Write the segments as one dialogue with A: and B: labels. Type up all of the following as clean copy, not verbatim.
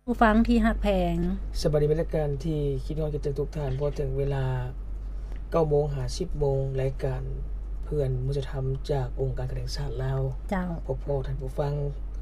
A: ผู้ฟังที่ฮักแพง
B: สวัสดีบรรยากาศที่คิดฮอดกันทุกท่านพอถึงเวลา 9:00 น หา 10:00 นรายการเพื่อนมุจธรรมจากองค์การกระแห่งชาติลาว
A: เจ้า
B: พบพ่อท่านผู้ฟัง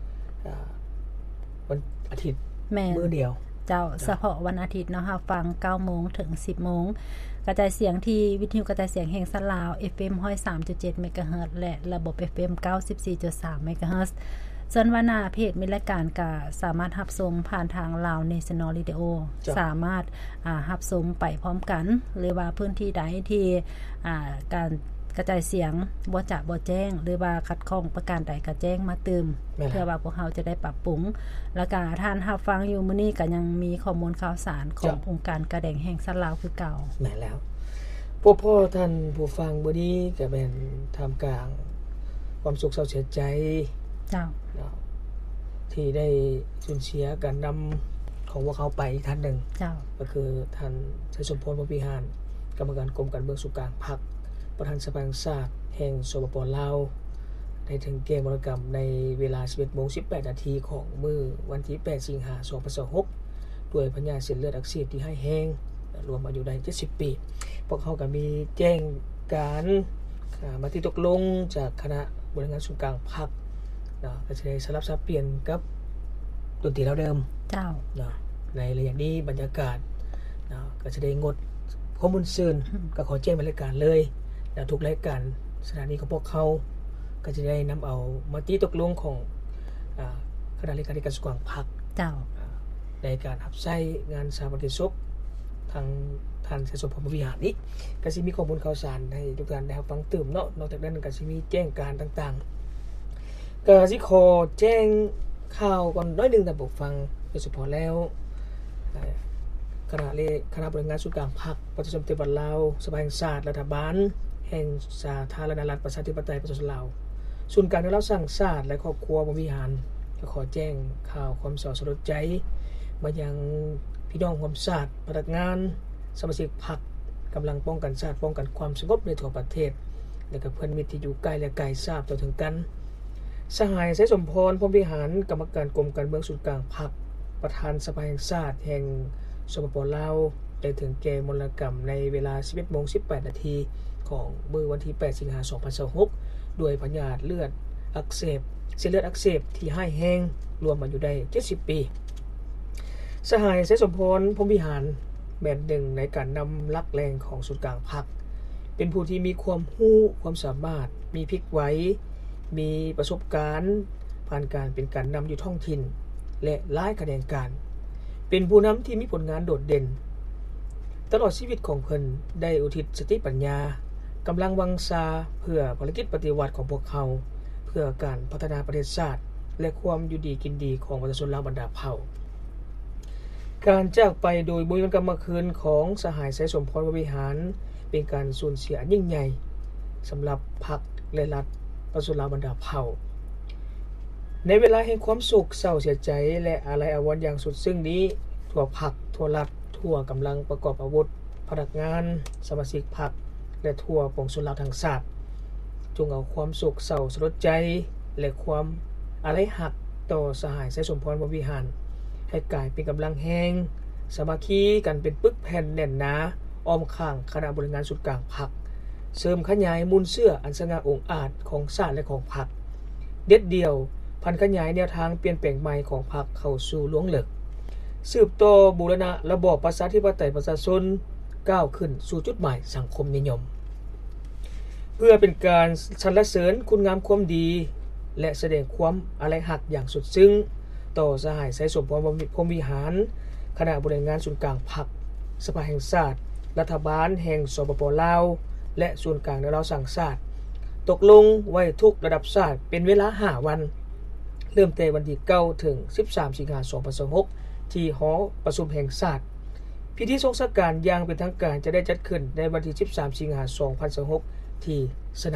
B: วันอาทิตย์มื้อเดียว
A: เจ้าเฉพาะวันอาทิตย์เนาะค่ะฟัง 9:00 น ถึง 10:00 นกระจายเสียงที่วิทยุกระจายเสียงแห่งชาติลาว FM 103.7 เมกะเฮิรตซ์และระบบ FM 94.3 เมกะเฮิรตซ์ส่วนว่าหน้าเพจมีรายการก็สามารถรับชมผ่านทาง Lao National Radio สามารถรับชมไปพร้อมกันหรือว่าพื้นที่ใดที่การกระจายเสียงบ่จะบ่แจ้งหรือว่าขัดข้องประการใดก็แจ้งมาเติมเพื่อว่าพวกเราจะได้ปรับปรุงแล้วก็ท่านรับฟังอยู่มื้อนี้ก็ยังมีข้อมูลข่าวสารขององค์การกระแดงแห่งชาติลาวคือเก่า
B: แม่นแล้วพวกพ่อท่านผู้ฟังมื้อนี้ก็แม่นท่ามกลางความโศกเศร้าเสียใจ
A: เจ้า
B: ที่ได้สูญเสียการนำของพวกเขาไปท่านหนึ่ง
A: เจ้า
B: ก็คือท่านชัยสมพร พรหมวิหารกรรมการกรมการเมืองสุขกลางพรรคประธานสภาแห่งชาติแห่งสปป.ลาวได้ถึงแก่มรณกรรมในเวลา 11:18 น.ของมื้อวันที่ 8 สิงหาคม 2026ด้วยพยาธิเส้นเลือดอักเสบที่ให้แห้งรวมอายุได้70 ปีพวกเขาก็มีแจ้งการมาที่ตกลงจากคณะบริหารส่วนกลางพรรคก็จะได้สลับสับเปลี่ยนกับดนตรีแล้วเดิม
A: เจ้า
B: ในระยะนี้บรรยากาศก็จะได้งดข้อมูลซื่นก็ขอแจ้งรายการเลยทุกรายการสถานีของพวกเขาก็จะได้นำเอามาติตกลงของคณะเลขาธิการส่วนกลางพรรค
A: เจ้า
B: ในการรับใช้งานชาปนกิจศพทางท่านชัยสมพร พรหมวิหารนี้ก็สิมีข้อมูลข่าวสารให้ทุกท่านได้รับฟังเติมเนาะนอกจากนั้นก็สิมีแจ้งการต่างๆก็สิขอแจ้งข่าวก่อนน้อยนึงท่านผู้ฟังโดยเฉพาะแล้วคณะบริหารส่วนกลางพรรคประชาชนปฏิบัติลาวสภาแห่งชาติรัฐบาลแห่งสาธารณรัฐประชาธิปไตยประชาชนลาวศูนย์การเราสร้างชาติและครอบครัวพรหมวิหารก็ขอแจ้งข่าวความเศร้าสลดใจมายังพี่น้องความชาติพนักงานสมาชิกพรรคกำลังป้องกันชาติป้องกันความสงบในทั่วประเทศและก็เพื่อนมิตรที่อยู่ใกล้และไกลทราบต่อถึงกันสหายชัยสมพร พรหมวิหารกรรมการกรมการเมืองศูนย์กลางพรรคประธานสภาแห่งชาติแห่งสปป.ลาวได้ถึงแก่มรณกรรมในเวลา 11:18 น.ของมื้อวันที่ 8 สิงหาคม 2026ด้วยพยาธิเลือดอักเสบเส้นเลือดอักเสบที่ให้แห้งรวมอายุได้70 ปีสหายชัยสมพร พรหมวิหารแม่นหนึ่งในการนำหลักแรงของศูนย์กลางพรรคเป็นผู้ที่มีความรู้ความสามารถมีพลิกไหวมีประสบการณ์ผ่านการเป็นการนำอยู่ท้องถิ่นและหลายคะแนนการเป็นผู้นำที่มีผลงานโดดเด่นตลอดชีวิตของเพิ่นได้อุทิศสติปัญญากำลังวังชาเพื่อภารกิจปฏิวัติของพวกเขาเพื่อการพัฒนาประเทศชาติและความอยู่ดีกินดีของประชาชนลาวบรรดาเผ่าการจากไปโดยบ่มีวันกลับมาคืนของสหายชัยสมพร พรหมวิหารเป็นการสูญเสียยิ่งใหญ่สำหรับพรรคและรัฐประชาชนลาวบรรดาเผ่าในเวลาแห่งความโศกเศร้าเสียใจและอาลัยอาวรณ์อย่างสุดซึ้งนี้ทั่วพรรคทั่วรัฐทั่วกำลังประกอบอาวุธพนักงานสมาชิกพรรคและทั่วปวงชนลาวทั้งชาติจงเอาความโศกเศร้าสลดใจและความอาลัยหักต่อสหายชัยสมพร พรหมวิหารให้กลายเป็นกำลังแห่งสามัคคีกันเป็นปึกแผ่นแน่นหนาอ้อมข้างคณะบริหารส่วนกลางพรรคเสริมขยายมูลเสื้ออันสง่าองอาจของชาติและของพรรคเด็ดเดียวพันขยายแนวทางเปลี่ยนแปลงใหม่ของพรรคเข้าสู่หลวงเหลิกสืบต่อบูรณะระบอบประชาธิปไตยประชาชนก้าวขึ้นสู่จุดหมายสังคมนิยมเพื่อเป็นการสรรเสริญคุณงามความดีและแสดงความอาลัยหักอย่างสุดซึ้งต่อสหายชัยสมพร พรหมวิหารคณะบริหารส่วนกลางพรรคสภาแห่งชาติรัฐบาลแห่งสปป.ลาวและส่วนกลางในเราสั่งชาติตกลงไว้ทุกระดับชาติเป็นเวลา5 วันเริ่มแต่วันที่9ถึง13 สิงหาคม 2026ที่หอประชุมแห่งชาติพิธีทรงสการอย่างเป็นทางการจะได้จัดขึ้นในวันที่13 สิงหาคม 2026ที่